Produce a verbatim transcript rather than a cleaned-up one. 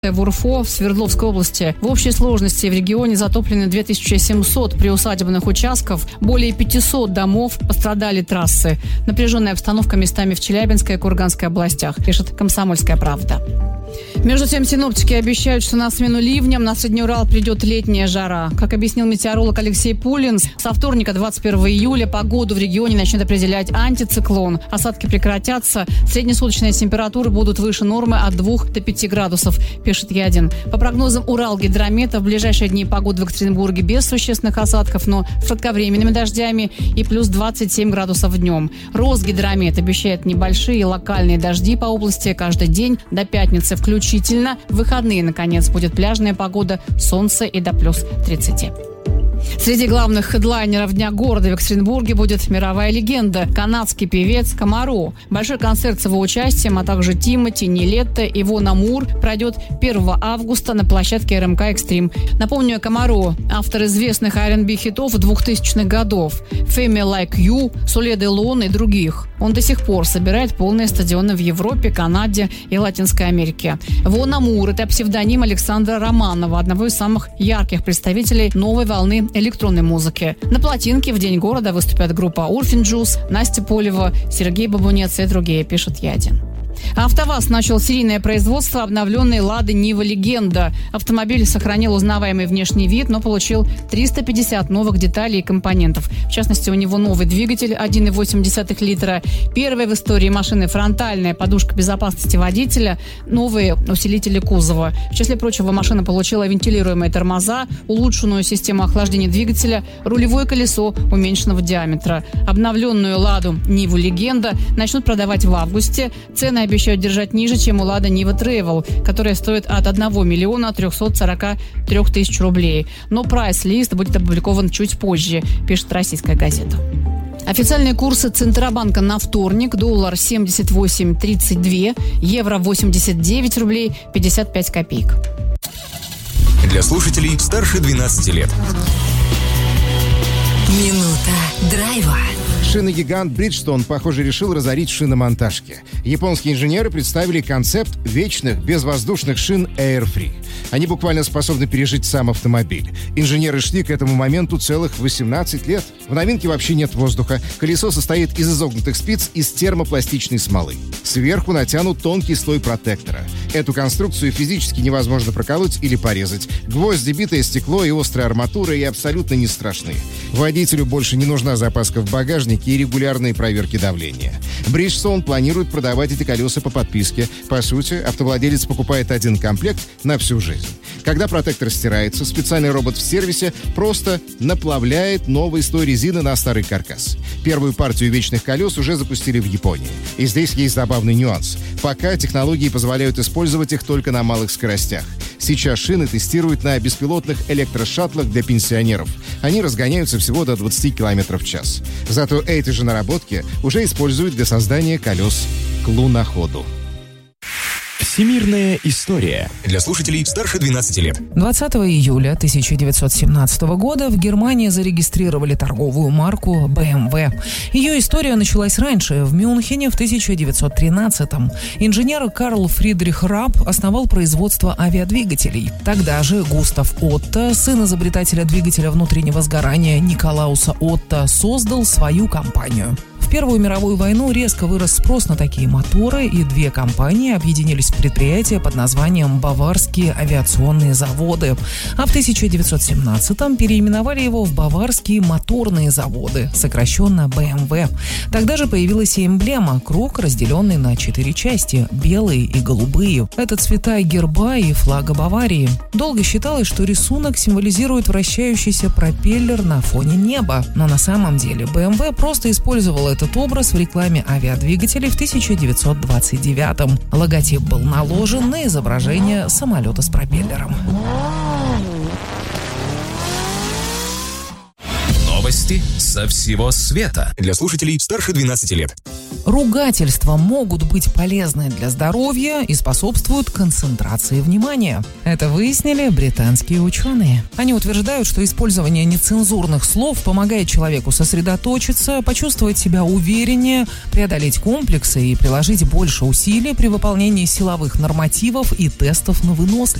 В УРФО в Свердловской области. В общей сложности в регионе затоплены две тысячи семьсот приусадебных участков, более пятьсот домов, пострадали трассы. Напряженная обстановка местами в Челябинской и Курганской областях, пишет «Комсомольская правда». Между тем, синоптики обещают, что на смену ливням на Средний Урал придет летняя жара. Как объяснил метеоролог Алексей Пулин, со вторника двадцать первого июля погоду в регионе начнет определять антициклон. Осадки прекратятся, среднесуточные температуры будут выше нормы от двух до пяти градусов, пишет Ядин. По прогнозам Уралгидромета, в ближайшие дни погода в Екатеринбурге без существенных осадков, но с кратковременными дождями и плюс двадцать семь градусов днем. Росгидромет обещает небольшие локальные дожди по области каждый день до пятницы включительно. В выходные, наконец, будет пляжная погода, солнце и до плюс тридцати. Среди главных хедлайнеров Дня города в Екатеринбурге будет мировая легенда – канадский певец Камаро. Большой концерт с его участием, а также Тимати, Нилетто и Вона Мур пройдет первого августа на площадке эр эм ка Экстрим. Напомню, Камаро – автор известных ар энд би хитов двухтысячных годов «Fame Like You», «Соле де Лон» и других. Он до сих пор собирает полные стадионы в Европе, Канаде и Латинской Америке. Вона Мур – это псевдоним Александра Романова, одного из самых ярких представителей новой волны электронной музыки. На плотинке в День города выступят группа Урфин Джюс, Настя Полева, Сергей Бабунец и другие, пишет Ядин. АвтоВАЗ начал серийное производство обновленной «Лады Нива Легенда». Автомобиль сохранил узнаваемый внешний вид, но получил триста пятьдесят новых деталей и компонентов. В частности, у него новый двигатель один и восемь десятых литра, первая в истории машины фронтальная подушка безопасности водителя, новые усилители кузова. В числе прочего, машина получила вентилируемые тормоза, улучшенную систему охлаждения двигателя, рулевое колесо уменьшенного диаметра. Обновленную «Ладу Ниву Легенда» начнут продавать в августе. Цены обещают держать ниже, чем у «Лада Нива Тревел», которая стоит от одного миллиона трехсот сорока трёх тысяч рублей. Но прайс-лист будет опубликован чуть позже, пишет «Российская газета». Официальные курсы Центробанка на вторник: доллар семьдесят восемь тридцать два, евро восемьдесят девять рублей пятьдесят пять копеек. Для слушателей старше двенадцати лет. Минута драйва. Шиногигант Bridgestone, похоже, решил разорить шиномонтажки. Японские инженеры представили концепт вечных безвоздушных шин Air Free. Они буквально способны пережить сам автомобиль. Инженеры шли к этому моменту целых восемнадцать лет. В новинке вообще нет воздуха. Колесо состоит из изогнутых спиц из термопластичной смолы. Сверху натянут тонкий слой протектора. Эту конструкцию физически невозможно проколоть или порезать. Гвозди, битое стекло и острая арматура и абсолютно не страшны. Водителю больше не нужна запаска в багажнике и регулярные проверки давления. Bridgestone планирует продавать эти колеса по подписке. По сути, автовладелец покупает один комплект на всю жизнь. Когда протектор стирается, специальный робот в сервисе просто наплавляет новый слой резины на старый каркас. Первую партию вечных колес уже запустили в Японии. И здесь есть забавный нюанс. Пока технологии позволяют использовать их только на малых скоростях. Сейчас шины тестируют на беспилотных электрошаттлах для пенсионеров. Они разгоняются всего до двадцати километров в час. Зато эти же наработки уже используют для создания колес к луноходу. Всемирная история. Для слушателей старше двенадцати лет. двадцатого июля тысяча девятьсот семнадцатого года в Германии зарегистрировали торговую марку бэ эм вэ. Ее история началась раньше, в Мюнхене в тысяча девятьсот тринадцатом. Инженер Карл Фридрих Раб основал производство авиадвигателей. Тогда же Густав Отто, сын изобретателя двигателя внутреннего сгорания Николауса Отто, создал свою компанию. В Первую мировую войну резко вырос спрос на такие моторы, и две компании объединились в предприятие под названием «Баварские авиационные заводы», а в тысяча девятьсот семнадцатом переименовали его в «Баварские моторные заводы», сокращенно бэ эм вэ. Тогда же появилась и эмблема – круг, разделенный на четыре части – белые и голубые. Это цвета герба и флага Баварии. Долго считалось, что рисунок символизирует вращающийся пропеллер на фоне неба, но на самом деле бэ эм вэ просто использовал это этот образ в рекламе авиадвигателей в тысяча девятьсот двадцать девятом. Логотип был наложен на изображение самолета с пропеллером. Новости со всего света. Для слушателей старше двенадцати лет. Ругательства могут быть полезны для здоровья и способствуют концентрации внимания. Это выяснили британские ученые. Они утверждают, что использование нецензурных слов помогает человеку сосредоточиться, почувствовать себя увереннее, преодолеть комплексы и приложить больше усилий при выполнении силовых нормативов и тестов на выносливость.